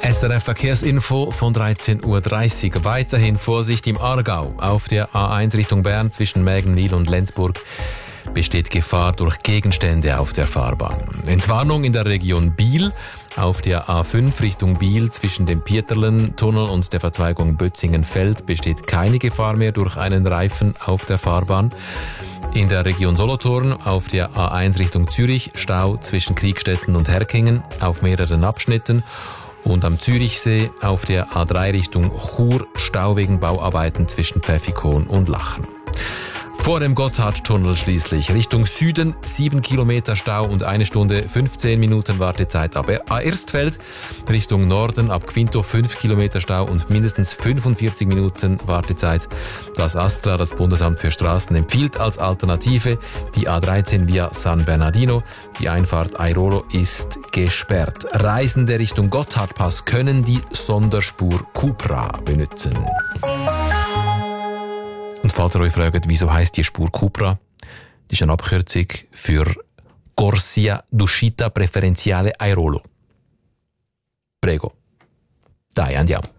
SRF Verkehrsinfo von 13.30 Uhr. Weiterhin Vorsicht im Aargau. Auf der A1 Richtung Bern zwischen Mägenwil und Lenzburg besteht Gefahr durch Gegenstände auf der Fahrbahn. Entwarnung in der Region Biel. Auf der A5 Richtung Biel zwischen dem Pieterlen-Tunnel und der Verzweigung Bötzingen-Feld besteht keine Gefahr mehr durch einen Reifen auf der Fahrbahn. In der Region Solothurn auf der A1 Richtung Zürich Stau zwischen Kriegstetten und Herkingen auf mehreren Abschnitten. Und am Zürichsee auf der A3 Richtung Chur Stau wegen Bauarbeiten zwischen Pfäffikon und Lachen. Vor dem Gotthardtunnel schließlich Richtung Süden 7 Kilometer Stau und 1 Stunde 15 Minuten Wartezeit ab Erstfeld. Richtung Norden ab Quinto 5 Kilometer Stau und mindestens 45 Minuten Wartezeit. Das ASTRA, das Bundesamt für Straßen, empfiehlt als Alternative die A13 via San Bernardino. Die Einfahrt Airolo ist gesperrt. Reisende Richtung Gotthardpass können die Sonderspur Cupra benutzen. Und falls ihr euch fragt, wieso heisst die Spur Cupra, das ist eine Abkürzung für Corsia d'uscita preferenziale Airolo. Prego. Dai, andiamo.